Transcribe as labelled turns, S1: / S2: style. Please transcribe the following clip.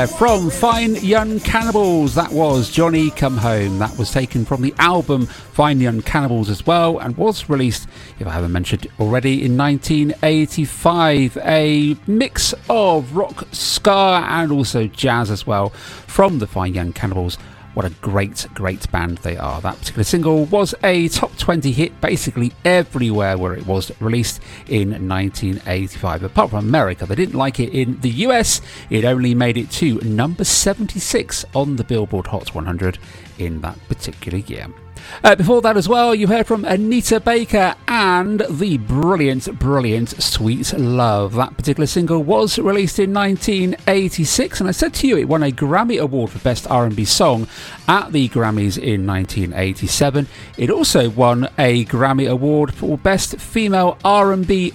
S1: From Fine Young Cannibals, that was Johnny Come Home. That was taken from the album Fine Young Cannibals as well, and was released, if I haven't mentioned already, in 1985. A mix of rock, ska and also jazz as well from the Fine Young Cannibals. What a great band they are. That particular single was a top 20 hit basically everywhere where it was released in 1985. Apart from America, they didn't like it in the US. It only made it to number 76 on the Billboard Hot 100 in that particular year. Before that as well, you heard from Anita Baker and the brilliant Sweet Love. That particular single was released in 1986, and I said to you it won a Grammy Award for Best R&B Song at the Grammys in 1987. It also won a Grammy Award for Best Female R&B